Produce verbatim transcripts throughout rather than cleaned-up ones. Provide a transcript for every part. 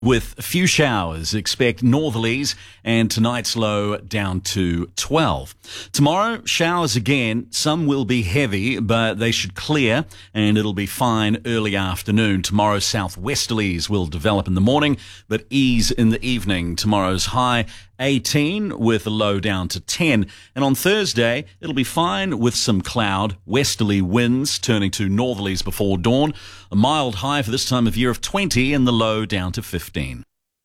With a few showers, expect northerlies and tonight's low down to twelve. Tomorrow, showers again. Some will be heavy, but they should clear and it'll be fine early afternoon. Tomorrow, southwesterlies will develop in the morning, but ease in the evening. Tomorrow's high eighteen with a low down to ten. And on Thursday, it'll be fine with some cloud, westerly winds turning to northerlies before dawn. A mild high for this time of year of twenty and the low down to fifteen.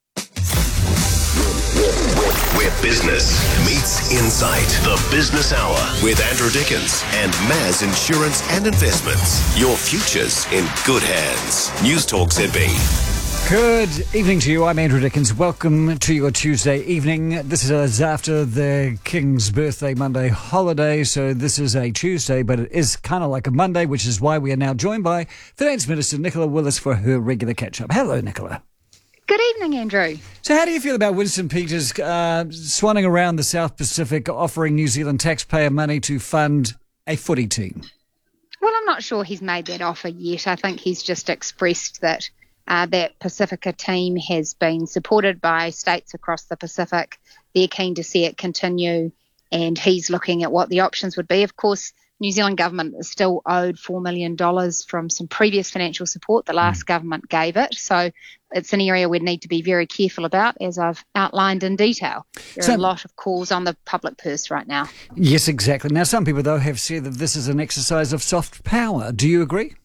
Where business meets insight. The Business Hour with Andrew Dickens and Maz Insurance and Investments. Your future's in good hands. News Talk Z B. Good evening to you. I'm Andrew Dickens. Welcome to your Tuesday evening. This is after the King's birthday Monday holiday, so this is a Tuesday, but it is kind of like a Monday, which is why we are now joined by Finance Minister Nicola Willis for her regular catch-up. Hello, Nicola. Good evening, Andrew. So how do you feel about Winston Peters uh, swanning around the South Pacific, offering New Zealand taxpayer money to fund a footy team? Well, I'm not sure he's made that offer yet. I think he's just expressed that Uh, that Pacifica team has been supported by states across the Pacific. They're keen to see it continue, and he's looking at what the options would be. Of course, New Zealand government is still owed four million dollars from some previous financial support. The last mm. government gave it, so it's an area we need to be very careful about, as I've outlined in detail. There so, are a lot of calls on the public purse right now. Yes, exactly. Now, some people, though, have said that this is an exercise of soft power. Do you agree?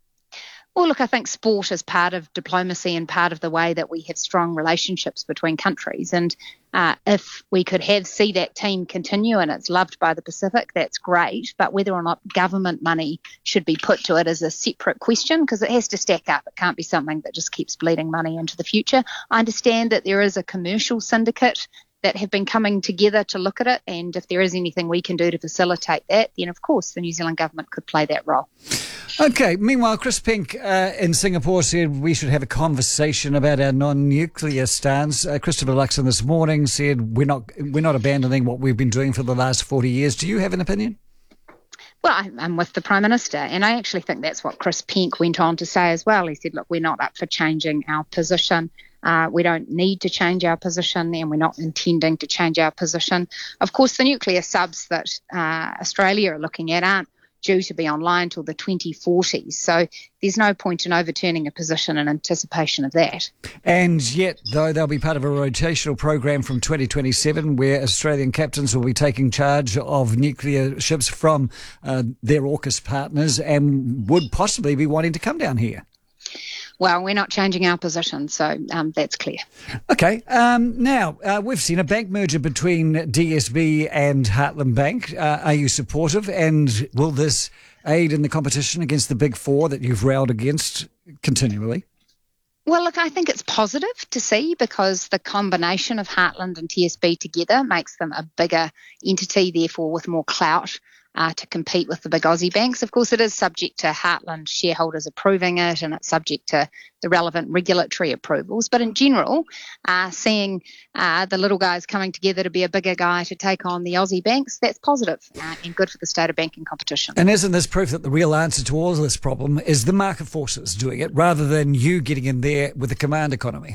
Well, look, I think sport is part of diplomacy and part of the way that we have strong relationships between countries. And uh, if we could have see that team continue and it's loved by the Pacific, that's great. But whether or not government money should be put to it is a separate question, because it has to stack up. It can't be something that just keeps bleeding money into the future. I understand that there is a commercial syndicate that have been coming together to look at it. And if there is anything we can do to facilitate that, then of course the New Zealand government could play that role. Okay. Meanwhile, Chris Pink uh, in Singapore said we should have a conversation about our non-nuclear stance. Uh, Christopher Luxon this morning said we're not we're not abandoning what we've been doing for the last forty years. Do you have an opinion? Well, I'm with the Prime Minister, and I actually think that's what Chris Pink went on to say as well. He said, look, we're not up for changing our position. Uh, we don't need to change our position, and we're not intending to change our position. Of course, the nuclear subs that uh, Australia are looking at aren't due to be online till the twenty forties. So there's no point in overturning a position in anticipation of that. And yet, though, they'll be part of a rotational program from twenty twenty-seven where Australian captains will be taking charge of nuclear ships from uh, their AUKUS partners and would possibly be wanting to come down here. Well, we're not changing our position, so um, that's clear. Okay. Um, now, uh, we've seen a bank merger between D S B and Heartland Bank. Uh, are you supportive? And will this aid in the competition against the big four that you've railed against continually? Well, look, I think it's positive to see, because the combination of Heartland and T S B together makes them a bigger entity, therefore with more clout Uh, to compete with the big Aussie banks. Of course, it is subject to Heartland shareholders approving it, and it's subject to the relevant regulatory approvals. But in general, uh, seeing uh, the little guys coming together to be a bigger guy to take on the Aussie banks, that's positive uh, and good for the state of banking competition. And isn't this proof that the real answer to all this problem is the market forces doing it, rather than you getting in there with the command economy?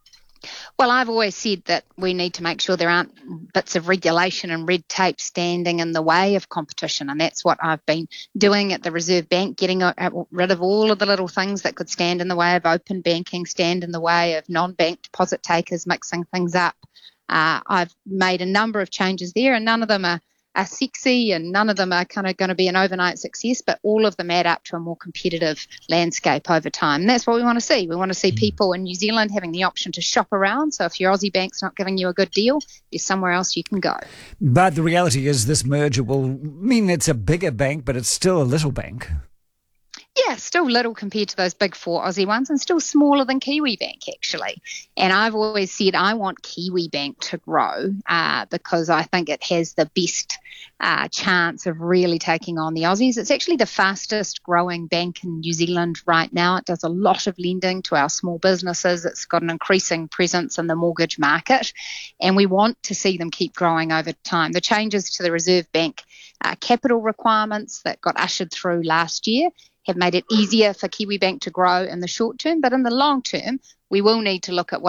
Well, I've always said that we need to make sure there aren't bits of regulation and red tape standing in the way of competition, and that's what I've been doing at the Reserve Bank, getting rid of all of the little things that could stand in the way of open banking, stand in the way of non-bank deposit takers mixing things up. Uh, I've made a number of changes there, and none of them are are sexy, and none of them are kind of going to be an overnight success, but all of them add up to a more competitive landscape over time. And that's what we want to see. We want to see people in New Zealand having the option to shop around. So if your Aussie bank's not giving you a good deal, there's somewhere else you can go. But the reality is this merger will mean it's a bigger bank, but it's still a little bank. Yeah, still little compared to those big four Aussie ones, and still smaller than Kiwi Bank, actually. And I've always said I want Kiwi Bank to grow uh, because I think it has the best uh, chance of really taking on the Aussies. It's actually the fastest growing bank in New Zealand right now. It does a lot of lending to our small businesses. It's got an increasing presence in the mortgage market, and we want to see them keep growing over time. The changes to the Reserve Bank uh, capital requirements that got ushered through last year have made it easier for Kiwibank to grow in the short term, but in the long term, we will need to look at what